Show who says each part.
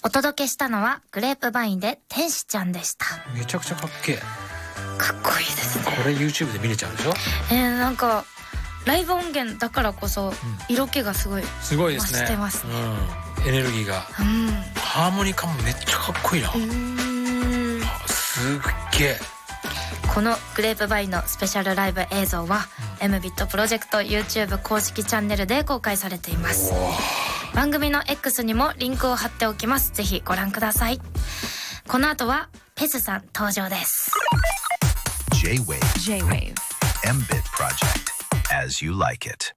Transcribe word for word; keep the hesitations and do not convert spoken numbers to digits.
Speaker 1: お届けしたのはグレープバインで天使ちゃんでした。
Speaker 2: めちゃくちゃかっけえ。
Speaker 1: かっこいいですね。
Speaker 2: これ YouTube で見れちゃうでしょ。
Speaker 1: えー、なんかライブ音源だからこそ色気がすごい
Speaker 2: すごいですね。
Speaker 1: 増してますね、
Speaker 2: うん、エネルギーが、うん、ハーモニカもめっちゃかっこいいな。うーん、すっげえ。
Speaker 1: このグレープバインのスペシャルライブ映像は、うん、エムビット プロジェクト YouTube 公式チャンネルで公開されています。番組の X にもリンクを貼っておきます。ぜひご覧ください。この後はペスさん登場です。
Speaker 3: J-Wave J-Wave エムビット Project As You Like It